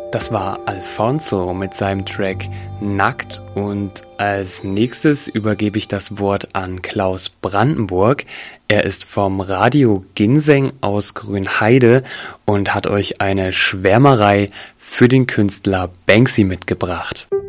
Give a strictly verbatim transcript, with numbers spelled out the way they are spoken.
Das war Alfonso mit seinem Track Nackt und als nächstes übergebe ich das Wort an Klaus Brandenburg. Er ist vom Radio Ginseng aus Grünheide und hat euch eine Schwärmerei für den Künstler Banksy mitgebracht.